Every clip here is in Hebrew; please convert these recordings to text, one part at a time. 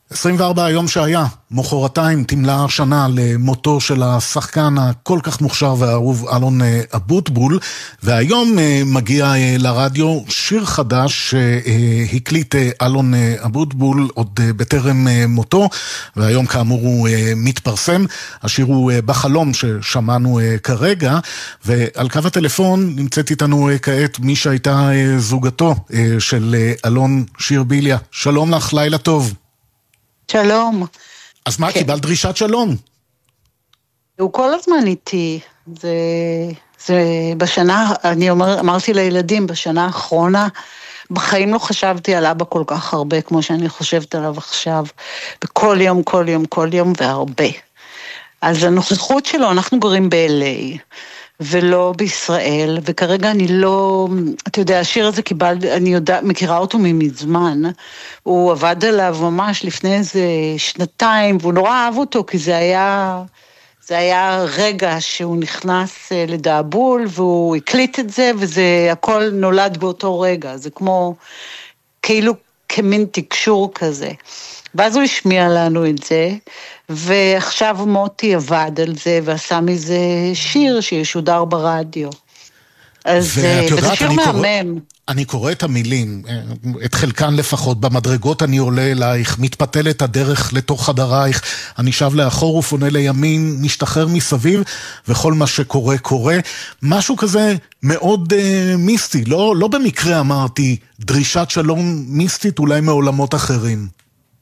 24 היום שהיה, מחרתיים תמלא שנה למותו של השחקן הכל כך מוכשר והאהוב אלון אבוטבול, והיום מגיע לרדיו שיר חדש שהקליט אלון אבוטבול עוד בטרם מותו, והיום כאמור הוא מתפרסם. השיר הוא בחלום ששמענו כרגע, ועל קו הטלפון נמצאת איתנו כעת מי שהייתה זוגתו של אלון, שיר ביליה. שלום לך, לילה טוב. שלום. אז מה, קיבלת דרישת שלום? הוא כל הזמן איתי. זה בשנה, אמרתי לילדים, בשנה האחרונה, בחיים לא חשבתי על אבא כל כך הרבה, כמו שאני חושבת עליו עכשיו, בכל יום, כל יום, כל יום, והרבה. אז הנוכחות שלו, אנחנו גרים ב-LA, ולא בישראל, וכרגע אני לא, אתה יודע, השיר הזה אני מכירה אותו מזמן, הוא עבד עליו ממש לפני איזה שנתיים, והוא נורא אהב אותו, כי זה היה רגע שהוא נכנס לדאבול, והוא הקליט את זה, וזה הכל נולד באותו רגע, זה כמו, כאילו כמין תקשור כזה. ואז הוא השמיע לנו את זה, ועכשיו מוטי עבד על זה, ועשה מזה שיר שישודר ברדיו. וזה שיר מהמם. אני קורא את המילים, את חלקן לפחות, במדרגות אני עולה אלייך, מתפתלת הדרך לתוך חדרייך, אני שב לאחור ופונה לימין, משתחרר מסביב, וכל מה שקורה קורה. משהו כזה מאוד מיסטי, לא במקרה אמרתי, דרישת שלום מיסטית אולי מעולמות אחרים.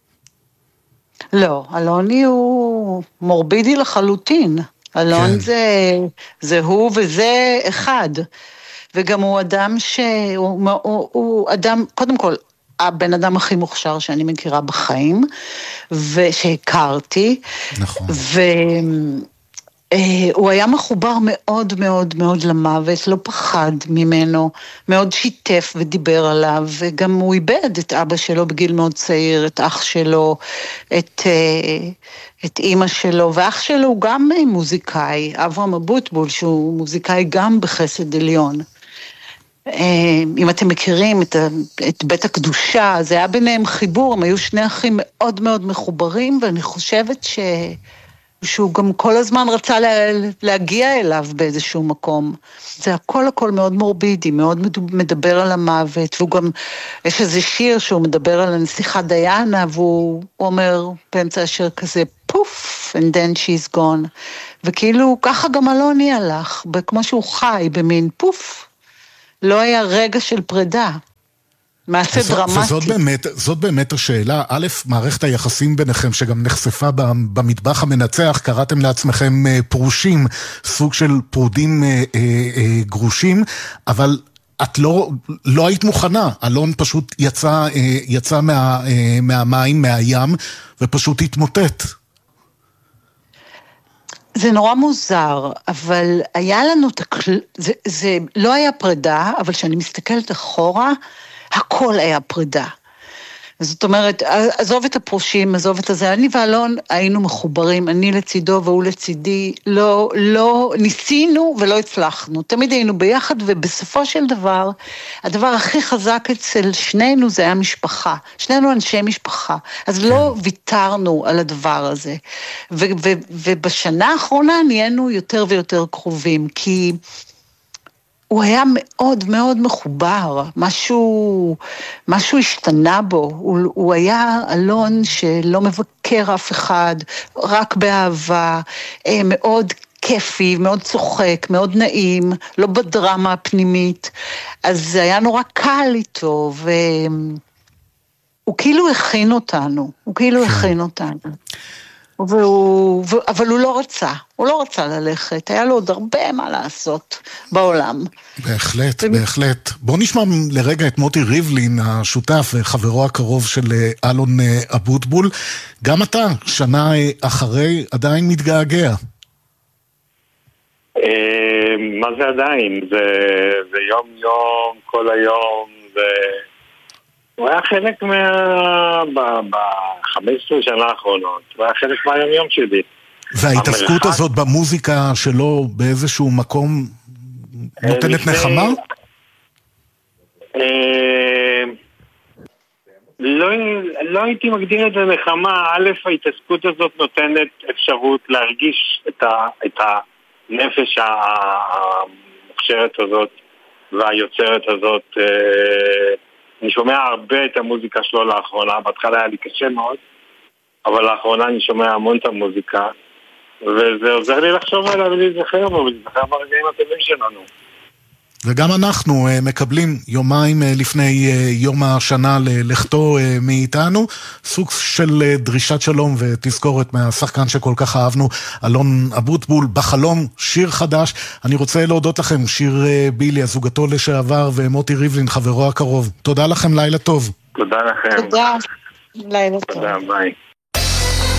לא, אלוני הוא מורבידי לחלוטין. אלון כן. זה הוא וזה אחד. וגם הוא אדם הוא אדם, קודם כל, הבן אדם הכי מוכשר שאני מכירה בחיים, ושהכרתי. נכון. הוא היה מחובר מאוד מאוד מאוד למוות, לא פחד ממנו, מאוד שיתף ודיבר עליו, וגם הוא איבד את אבא שלו בגיל מאוד צעיר, את אח שלו, את אמא שלו, ואח שלו הוא גם מוזיקאי, אברהם אבוטבול, שהוא מוזיקאי גם בחסד עליון. אם אתם מכירים את בית הקדושה, זה היה ביניהם חיבור, הם היו שני אחים מאוד מאוד מחוברים, ואני חושבת שהוא גם כל הזמן רצה להגיע אליו באיזשהו מקום. זה הכל מאוד מורבידי, מאוד מדבר על המוות, והוא גם, יש איזה שיר שהוא מדבר על הנסיכה דיאנה, והוא אומר באמצע השיר כזה, פוף, and then she's gone. וכאילו ככה גם אלוני הלך, כמו שהוא חי במין פוף. לא היה רגע של פרידה. מעשה דרמטי. וזאת באמת השאלה. א', מערכת היחסים ביניכם שגם נחשפה במטבח המנצח, קראתם לעצמכם פרושים, סוג של פרודים גרושים, אבל את לא היית מוכנה. אלון פשוט יצא מהמים, מהים, ופשוט התמוטט. זה נורא מוזר, אבל היה לנו, זה לא היה פרידה, אבל כשאני מסתכלת אחורה, הכל היה פרידה. זאת אומרת, עזוב את הפרושים, עזוב את הזה, אני ואלון היינו מחוברים, אני לצידו והוא לצידי, לא ניסינו ולא הצלחנו, תמיד היינו ביחד, ובסופו של דבר, הדבר הכי חזק אצל שנינו זה היה משפחה, שנינו אנשי משפחה, אז לא ויתרנו על הדבר הזה, ובשנה האחרונה נהיינו יותר ויותר קרובים, כי הוא היה מאוד מאוד מחובר, משהו השתנה בו, הוא היה אלון שלא מבקר אף אחד, רק באהבה, מאוד כיפי, מאוד צוחק, מאוד נעים, לא בדרמה הפנימית, אז זה היה נורא קל איתו, והוא כאילו הכין אותנו, אבל הוא לא רצה ללכת, היה לו עוד הרבה מה לעשות בעולם. בהחלט. בוא נשמע לרגע את מוטי ריבלין, השותף וחברו הקרוב של אלון אבוטבול. גם אתה, שנה אחרי, עדיין מתגעגע. מה זה עדיין? זה יום יום, כל היום, הוא היה חלק ב-15 שנה האחרונות, הוא היה חלק מהיום יום שלי. וההתעסקות הזאת במוזיקה שלו באיזשהו מקום נותנת נחמה? לא הייתי מגדיר את זה נחמה. א', ההתעסקות הזאת נותנת אפשרות להרגיש את הנפש המוכשרת הזאת והיוצרת הזאת. אני שומע הרבה את המוזיקה שלו לאחרונה, בהתחלה היה לי קשה מאוד, אבל לאחרונה אני שומע המון את המוזיקה, וזה עוזר לי לחשוב עליו ולהיזכר בו, ולהיזכר ברגעים הטובים שלנו. וגם אנחנו מקבלים יומיים לפני יום השנה ללכתו מאיתנו, סוג של דרישת שלום ותזכורת מהשחקן שכל כך אהבנו, אלון אבוטבול, בחלום, שיר חדש. אני רוצה להודות לכם, שיר בילי, הזוגתו לשעבר, ומוטי ריבלין, חברו הקרוב. תודה לכם, לילה טוב. תודה לכם. תודה, לילה טוב. תודה, ביי.